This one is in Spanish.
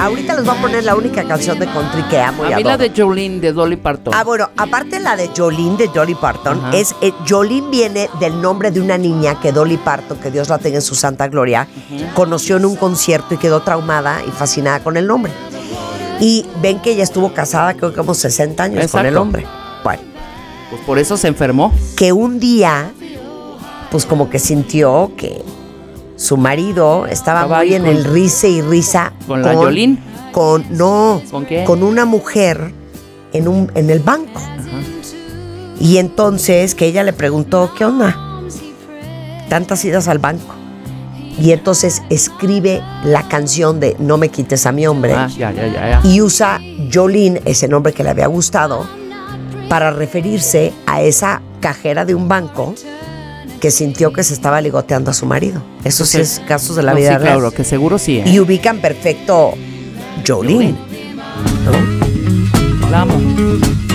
ahorita les voy a poner la única canción de country que amo y A mí adoro. la de Jolene de Dolly Parton. Bueno, aparte la de Jolene de Dolly Parton, Ajá. Jolene viene del nombre de una niña que Dolly Parton, que Dios la tenga en su santa gloria, conoció en un concierto y quedó traumada y fascinada con el nombre. Y ven que ella estuvo casada, creo que como 60 años con Exacto. el hombre. Bueno, Pues por eso se enfermó. que un día, pues como que sintió que su marido estaba Estaba muy ahí en con- el risa y risa. ¿Con la Jolene? No. ¿Con qué? Con una mujer en el banco. Y entonces que ella le preguntó, ¿qué onda? Tantas idas al banco. Y entonces escribe la canción de No me quites a mi hombre. Ya. Y usa Jolene, ese nombre que le había gustado, para referirse a esa cajera de un banco que sintió que se estaba ligoteando a su marido. Eso sí es casos de la vida sí, real. claro, que seguro sí. Y ubican perfecto Jolene. ¿No? La amo.